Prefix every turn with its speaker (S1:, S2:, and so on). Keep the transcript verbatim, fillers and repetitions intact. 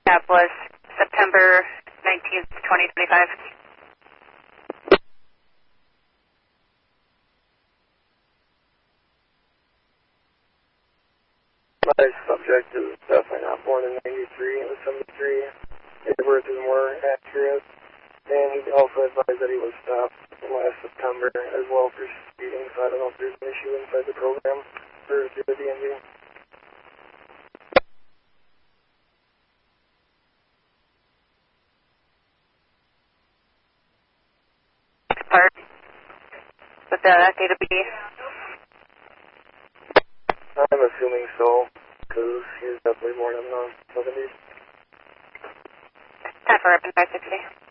S1: cab was September nineteenth, twenty twenty-five.
S2: My subject is definitely not born in ninety-three. It was seventy-three. His birth is more accurate. And he also advised that he was stopped last September as well for speeding, so I don't know if there's an issue inside the program for the D M V.
S1: Part with the data B.
S2: I'm assuming so, because he was definitely born in the seventies.
S1: Time for Urban five sixty.